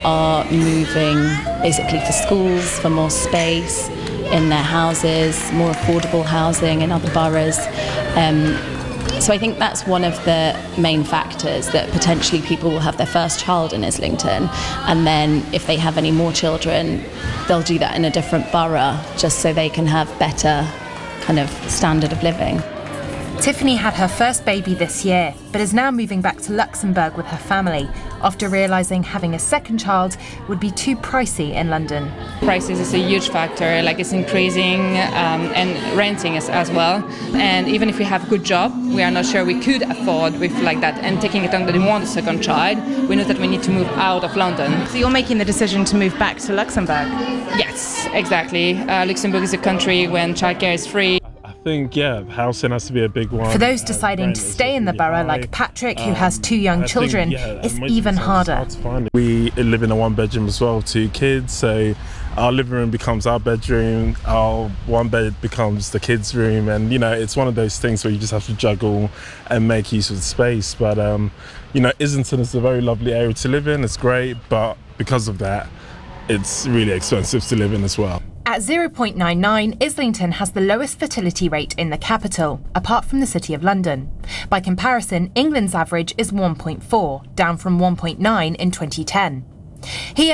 are moving basically for schools, for more space in their houses, more affordable housing in other boroughs. So I think that's one of the main factors, that potentially people will have their first child in Islington, and then if they have any more children, they'll do that in a different borough just so they can have better kind of standard of living. Tiffany had her first baby this year, but is now moving back to Luxembourg with her family after realising having a second child would be too pricey in London. Prices is a huge factor, like it's increasing, and renting as well. And even if we have a good job, we are not sure we could afford with like that. And taking it on that we want a second child, we know that we need to move out of London. So you're making the decision to move back to Luxembourg? Yes, exactly. Luxembourg is a country when childcare is free. I think, housing has to be a big one. For those deciding to stay in the borough, like Patrick, who has 2 young children, it's even harder. We live in a 1-bedroom as well, 2 kids, so our living room becomes our bedroom, our 1 bed becomes the kids' room, and it's one of those things where you just have to juggle and make use of the space. But Islington is a very lovely area to live in. It's great, but because of that, it's really expensive to live in as well. At 0.99, Islington has the lowest fertility rate in the capital, apart from the City of London. By comparison, England's average is 1.4, down from 1.9 in 2010. Here